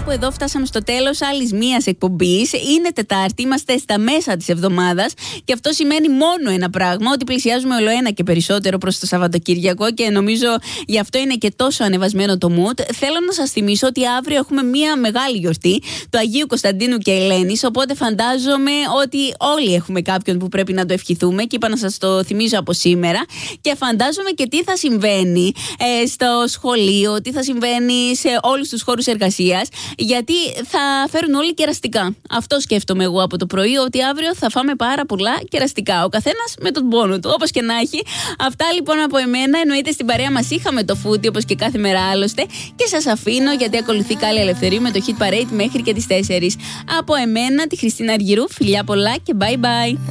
κάπου εδώ φτάσαμε στο τέλος άλλης μίας εκπομπής. Είναι Τετάρτη, είμαστε στα μέσα της εβδομάδας και αυτό σημαίνει μόνο ένα πράγμα, ότι πλησιάζουμε όλο ένα και περισσότερο προς το Σαββατοκύριακο και νομίζω γι' αυτό είναι και τόσο ανεβασμένο το mood. Θέλω να σας θυμίσω ότι αύριο έχουμε μία μεγάλη γιορτή του Αγίου Κωνσταντίνου και Ελένης, οπότε φαντάζομαι ότι όλοι έχουμε κάποιον που πρέπει να το ευχηθούμε και είπα να σας το θυμίζω από σήμερα και φαντάζομαι και τι θα συμβαίνει στο σχολείο, τι θα συμβαίνει σε όλους τους χώρους εργασίας, γιατί θα φέρουν όλοι κεραστικά. Αυτό σκέφτομαι εγώ από το πρωί, ότι αύριο θα φάμε πάρα πολλά κεραστικά. Ο καθένας με τον πόνο του, όπως και να έχει. Αυτά λοιπόν από εμένα. Εννοείται στην παρέα μας είχαμε το φούτι, όπως και κάθε μέρα άλλωστε. Και σας αφήνω, γιατί ακολουθεί Κάλλη Ελευθερίου με το Hit Parade μέχρι και τις 4. Από εμένα, τη Χριστίνα Αργυρού, φιλιά πολλά και bye bye.